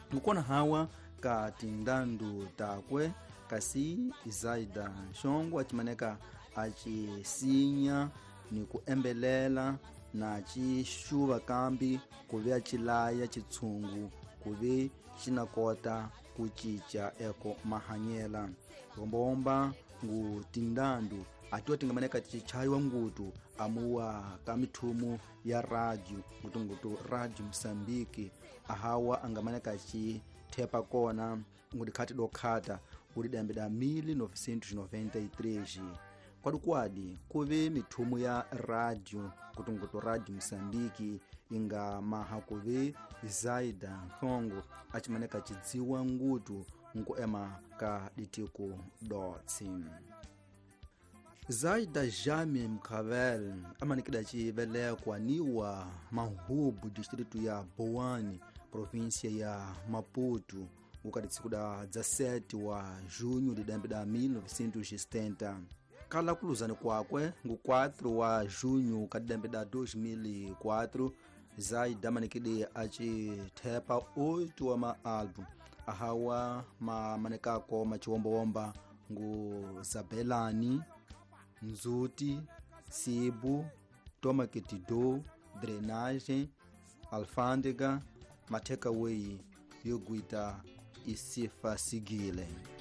Ngukona hawa ka tindandu takwe kasi Zaida Nshongo achimaneka achisinya ni kuembelela na achishuva kambi kuve achilaya chitsungu kuve chinakota kuchicha eko mahanyela ombaomba ngu tindandu atiwa tingamaneka tichichaiwa ngutu amuwa kamithumu ya radio ngutu Radio Msambiki ahawa angamaneka achithepa kona nguti khati dokhata uri dambida 1993 kwadi kuve mithumu ya radio ngutu Radio Msambiki inga maha kuve Zaida Nshongo achimaneka chidziwa ngutu nkuema ka ditiku dotsi. Zaida Jame Mkhavel amanikida chivelewa niwa Mahubu distritu ya Boani provinsia ya Maputo ukati tsiku da 17 wa junho de 1970 kala kuluzani kwakwe ngu 4 wa junho kadi 2004 Zaida amanikide achithepa 8 wa maalbum ahawa manekako machiwombowomba ngu Zabelani, Nzuti, Sibu, Tomaketido, Drenagem, Alfândega, Mathekaway, Yoguita e Sifa Sigile.